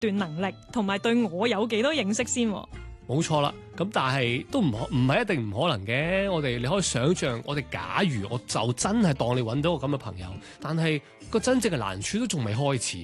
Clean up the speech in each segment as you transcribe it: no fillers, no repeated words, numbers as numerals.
斷能力，同埋對我有幾多認識先。 冇錯啦，咁但係都唔係一定唔可能嘅。你可以想像，假如我就真係當你揾到個咁嘅朋友，但係個真正嘅難處都仲未開始。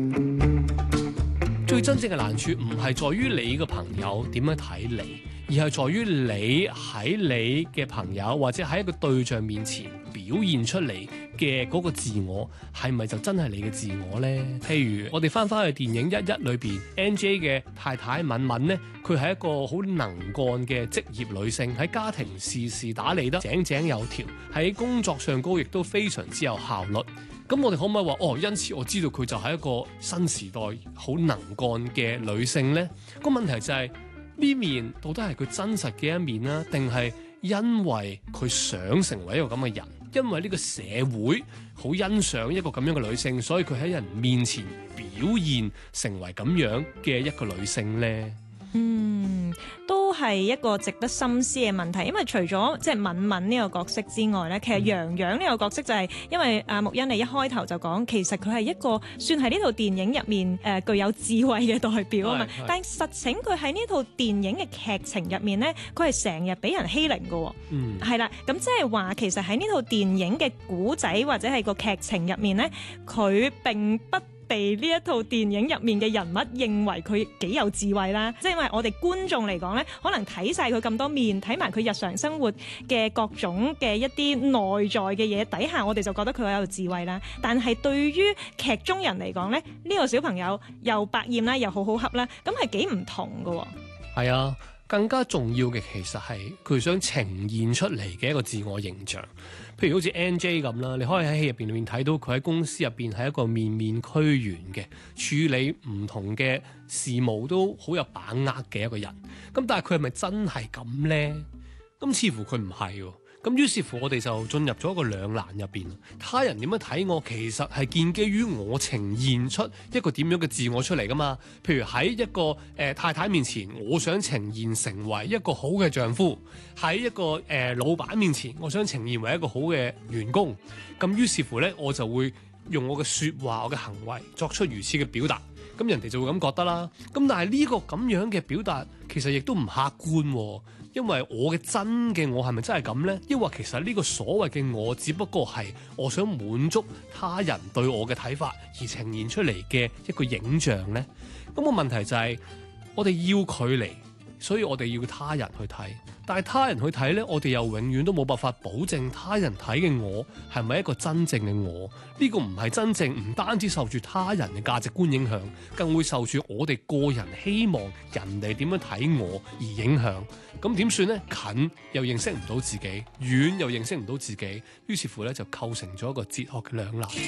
最真正嘅難處唔係在於你個朋友點樣睇你，而係在於你喺你嘅朋友或者喺一個對象面前表現出嚟嘅嗰個自我，係咪就真係你嘅自我呢？譬如我哋翻去電影《1:1》裏邊 NJ 嘅太太敏敏呢，佢係一個好能幹嘅職業女性，喺家庭事事打理得井井有條，喺工作上高亦都非常之有效率。咁我哋可唔可以話因此我知道佢就係一個新時代好能幹嘅女性呢？個問題就係呢面到底係佢真實嘅一面啦，定係因為佢想成為一個咁嘅人，因為呢個社會好欣賞一個咁樣嘅女性，所以佢喺人面前表現成為咁樣嘅一個女性呢？ 都係一個值得深思嘅問題，因為除咗即係敏敏呢個角色之外咧，其實洋洋呢個角色就係因為木欣你一開頭就講，其實佢係一個算係呢套電影入面具有智慧嘅代表啊嘛，但係實情佢喺呢套電影嘅劇情入面咧，佢係成日俾人欺凌㗎，係啦，咁即係話其實喺呢套電影嘅古仔或者係個劇情入面咧，佢並不被呢一套電影入面嘅人物認為佢幾有智慧啦，即係因為我哋觀眾嚟講呢，可能睇晒佢咁多面，睇埋佢日常生活嘅各種嘅一啲內在嘅嘢底下，我哋就覺得佢有智慧啦。但係對於劇中人嚟講呢，呢個小朋友又百厭啦，又好好恰啦，咁係幾唔同㗎。 係啊。更加重要嘅其實係佢想呈現出嚟嘅一個自我形象，譬如好似 NJ 咁啦，你可以喺戲入邊睇到佢喺公司入邊係一個面面俱圓嘅，處理唔同嘅事務都好有把握嘅一個人。咁但係佢係咪真係咁呢？咁似乎佢唔係喎。咁於是乎我哋就進入咗一個兩難入邊，他人點樣睇我，其實係建基於我呈現出一個點樣嘅自我出嚟噶嘛。譬如喺一個太太面前，我想呈現成為一個好嘅丈夫；喺一個老闆面前，我想呈現為一個好嘅員工。咁於是乎呢，我就會用我嘅説話、我嘅行為作出如此嘅表達。咁人哋就會咁覺得啦。咁但係呢個咁樣嘅表達其實亦都唔客觀喎。因為我嘅真嘅我係咪真係咁呢？抑或其實呢個所謂嘅我，只不過係我想滿足他人對我嘅睇法而呈現出嚟嘅一個影像呢？咁個問題就係我哋要距離，所以我哋要他人去睇。但係他人去睇呢，我哋又永遠都冇辦法保證他人睇嘅我係咪一個真正嘅我？呢個唔係真正，唔單止受住他人嘅價值觀影響，更會受住我哋個人希望人哋點樣睇我而影響。咁點算呢？近又認識唔到自己，遠又認識唔到自己，於是乎咧就構成咗一個哲學嘅兩難。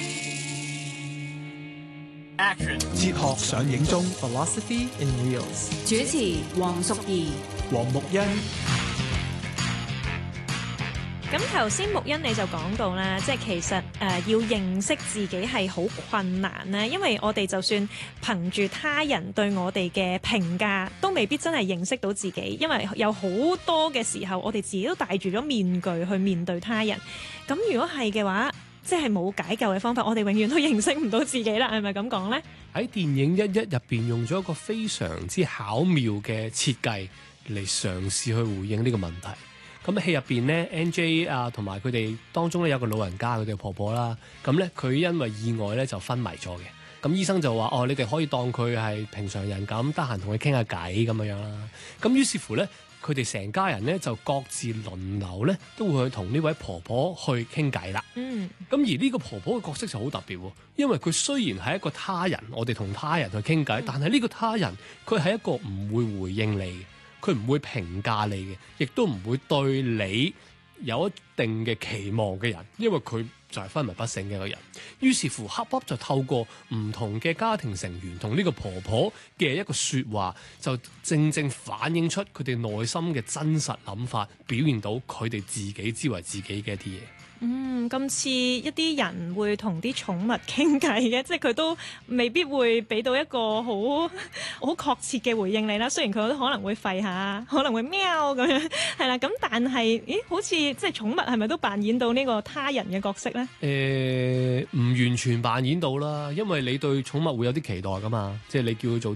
Action 哲學上映中 Philosophy in Wheels 主持黃淑儀、 黃木欣。 咁頭先木欣你就講到啦，即係其實要認識自己係好困難咧，因為我哋就算憑住他人對我哋嘅評價，都未必真係認識到自己，因為有好多嘅時候，我哋自己都戴住咗面具去面對他人。咁如果係嘅話，即係冇解救嘅方法，我哋永遠都認識唔到自己啦，係咪咁講呢？ 喺電影1:1入邊用咗一個非常之巧妙嘅設計嚟嘗試去回應呢個問題。咁戲入邊咧 ，NJ 啊同埋佢哋當中咧有個老人家，佢哋婆婆啦。咁咧佢因為意外咧就昏迷咗嘅。咁醫生就話：你哋可以當佢係平常人咁，得閒同佢傾下偈咁樣啦。咁於是乎咧，佢哋成家人咧就各自輪流咧，都會去同呢位婆婆去傾偈啦。咁而呢個婆婆嘅角色就好特別喎，因為佢雖然係一個他人，我哋同他人去傾偈，但係呢個他人佢係一個唔會回應你嘅。佢唔會評價你嘅，亦都唔會對你有一定嘅期望嘅人，因為佢就係昏迷不醒嘅一個人。於是乎，恰恰就透過唔同嘅家庭成員同呢個婆婆嘅一個説話，就正正反映出佢哋內心嘅真實諗法，表現到佢哋自己之為自己嘅一啲嘢。 咁似一啲人會同啲寵物傾偈嘅，即係佢都未必會俾到一個好確切嘅回應你啦。雖然佢都可能會吠下，可能會喵咁樣，係啦。咁但係，好似即係寵物係咪都扮演到呢個他人嘅角色呢？ 唔完全扮演到啦，因為你對寵物會有啲期待噶嘛，即係你叫佢做